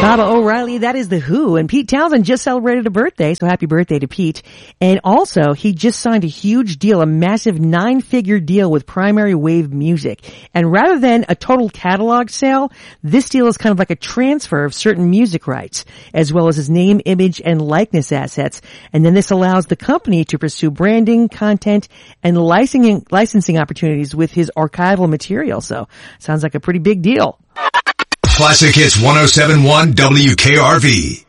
Baba O'Reilly, that is The Who. And Pete Townsend just celebrated a birthday, so happy birthday to Pete. And also, he just signed a huge deal, a massive 9-figure deal with Primary Wave Music. And rather than a total catalog sale, this deal is kind of like a transfer of certain music rights, as well as his name, image, and likeness assets. And then this allows the company to pursue branding, content, and licensing opportunities with his archival material. So, sounds like a pretty big deal. Classic Hits 107.1 WKRV.